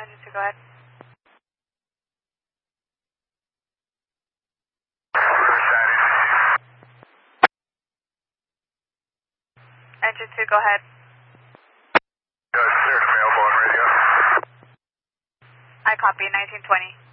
Engine 2, go ahead. Engine 2, go ahead. Cleared available on radio. I copy, 1920.